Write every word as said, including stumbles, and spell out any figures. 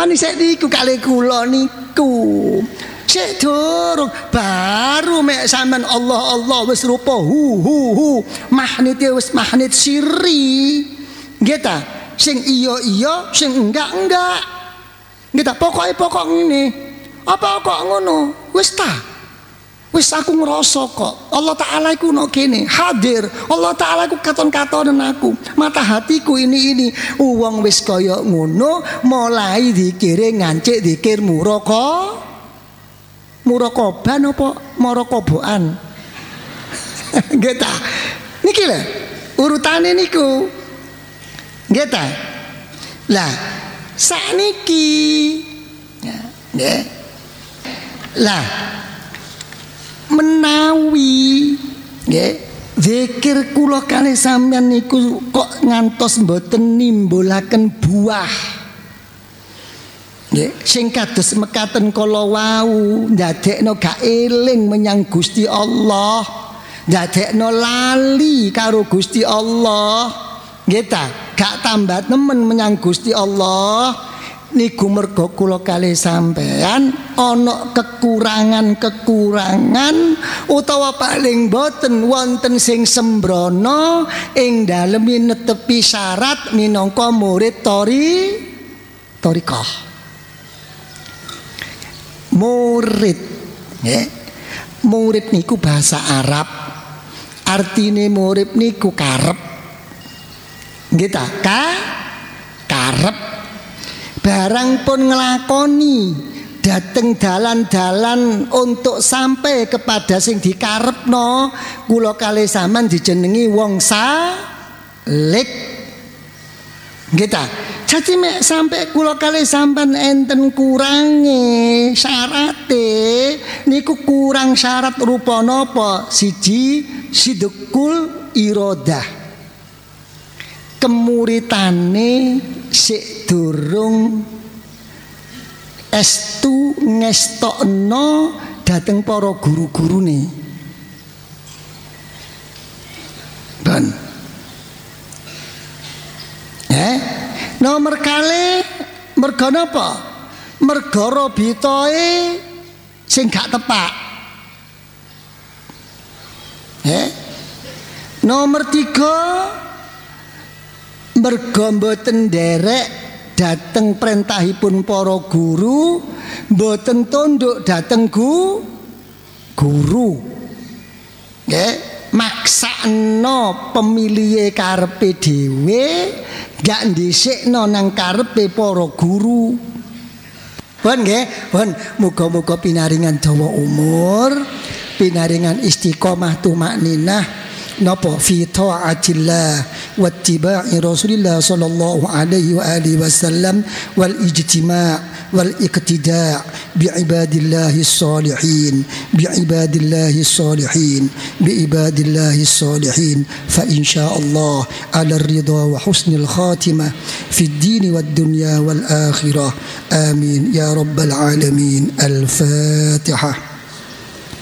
Mani sik niku kalih kula niku. Sik durung baru mek sampean Allah Allah wis rupa hu hu hu magnete wis magnet siri. Nggih ta? Sing iya iya, sing enggak enggak. Nggih ta? Pokoke pokok ngene. Apa kok ngono? Wis ta. Wis aku ngerasa kok Allah Ta'ala iku no kene hadir. Allah Ta'ala iku katon-katonen aku. Mata hatiku ini ini. Uang wis kaya ngono mulai dikire ngancik dikir muraka. Murakoban apa marakoboan? Nggih ta. Niki lho urutane niku. Nggih ta. Lah sakniki nggih. Lah menawi nggih zikir kula kalih sampeyan niku kok ngantos mboten nimbulaken buah nggih sing kados mekaten kala wau ndadekno gak eling menyang Gusti Allah, ndadekno lali karo Gusti Allah nggih ta, gak tambah nemen menyang Gusti Allah. Niku mergo kula kalih sampean ana kekurangan-kekurangan utawa paling boten wonten sing sembrono ing dalem netepi syarat minangka murid tori thariqah. Murid nggih. Murid niku bahasa Arab. Artine murid niku karep. Nggih ta? Ka karep. Barang pun ngelakoni dateng dalan-dalan untuk sampai kepada sing dikarepno kula kalih sampean dijenengi wong salik nggih ta. Jadi mek sampai kula kalih sampean enten kurange syarate niku kurang syarat rupa napa? Siji sidqul iradah, kemuritane sik durung estu ngestokno dateng para guru-gurune. Ben. Eh, nomor kalih merga napa? Merga robitoe sing gak tepak. Eh. Nomor tiga merga mboten nderek dateng perintahipun para guru, mboten tunduk dateng gu guru. Nggih, maksakno pemilihe karepe dhewe, gak dhisikno nang karepe para guru. Pun nggih, pun muga-muga pinaringan dawa umur, pinaringan istiqomah tumakninah napa fi ta'atillah wa ittiba'i Rasulillah sallallahu alaihi wa alihi wasallam wal ijtima' wal iqtida' bi ibadillahi salihin bi ibadillahi salihin bi ibadillahi salihin fa insyaallah ala ridha wa husnil khatimah fi ad-din wad dunya wal akhirah amin ya rabbal alamin. Al-Fatihah.